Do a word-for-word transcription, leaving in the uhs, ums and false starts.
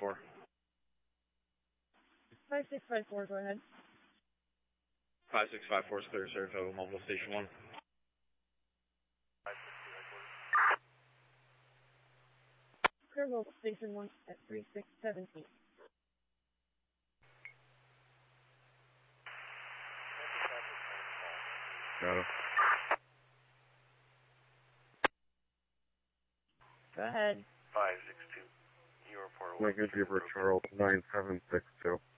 four. five six five four, go ahead. five six five four is clear, Saratoga, Mobile Station one. Clear Mobile Station one at three six seven eight. Got him. Go ahead. five six two. You report Lincoln Beaver Charles nine seven six two.